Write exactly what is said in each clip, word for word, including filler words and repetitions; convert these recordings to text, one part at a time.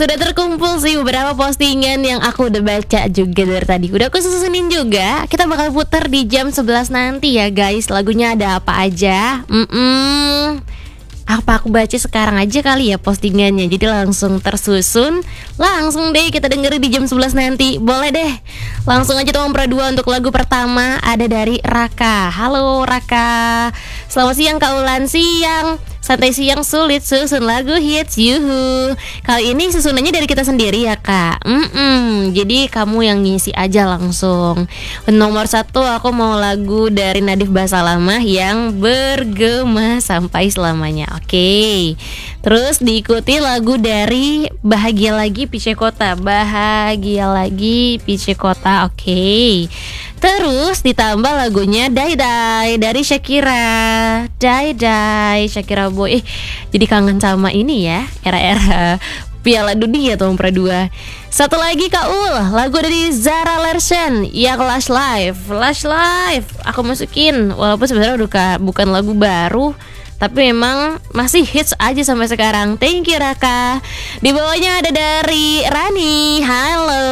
Sudah terkumpul sih beberapa postingan yang aku udah baca juga dari tadi. Udah aku susunin juga. Kita bakal putar di jam sebelas nanti ya guys. Lagunya ada apa aja? Mm-mm. Apa aku baca sekarang aja kali ya postingannya. Jadi langsung tersusun. Langsung deh kita dengerin di jam sebelas nanti. Boleh deh. Langsung aja Tomang Pra dua untuk lagu pertama. Ada dari Raka. Halo Raka. Selamat siang Kak Ulan. Siang. Santai siang sulit susun lagu hits yuhu. Kali ini susunannya dari kita sendiri ya kak. Mm-mm. Jadi kamu yang ngisi aja langsung. Nomor satu aku mau lagu dari Nadif Basalamah yang bergema sampai selamanya. Oke okay. Terus diikuti lagu dari Bahagia Lagi Pice Kota. Bahagia Lagi Pice Kota. Oke okay. Terus ditambah lagunya Dai Dai dari Shakira. Dai Dai Shakira Boy. Eh, jadi kangen sama ini ya, era-era Piala Dunia Tomang Pra dua. Satu lagi Kak Ul, lagu dari Zara Larsson yang Last Life. Last Life aku masukin. Walaupun sebenarnya udah bukan lagu baru, tapi memang masih hits aja sampai sekarang. Thank you Raka. Di bawahnya ada dari Rani. Halo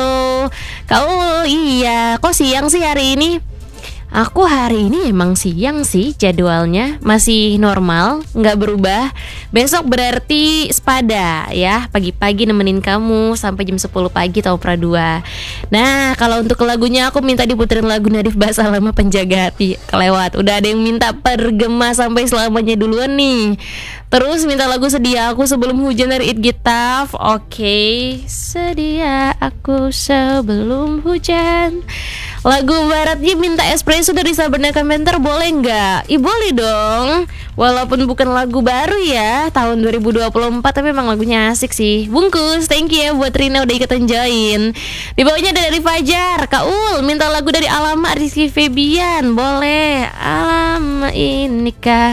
Kau, iya, kok siang sih hari ini? Aku hari ini emang siang sih jadwalnya. Masih normal, gak berubah. Besok berarti sepada ya. Pagi-pagi nemenin kamu sampai jam sepuluh pagi Tomang Pra dua. Nah kalau untuk lagunya aku minta diputerin lagu Nadif Basalamah Penjaga Hati. Kelewat, udah ada yang minta Pergema Sampai Selamanya duluan nih. Terus minta lagu Sedia Aku Sebelum Hujan dari It Gitaf. Oke okay. Sedia aku sebelum hujan. Lagu baratnya minta Espresso dari Sabrina Carpenter. Boleh nggak? Ih boleh dong. Walaupun bukan lagu baru ya tahun dua ribu dua puluh empat, tapi memang lagunya asik sih. Bungkus, thank you ya buat Rina udah ikutan join. Di bawahnya ada dari Fajar. Kak Ul minta lagu dari Alamak Rizky Febian. Boleh. Alamak inikah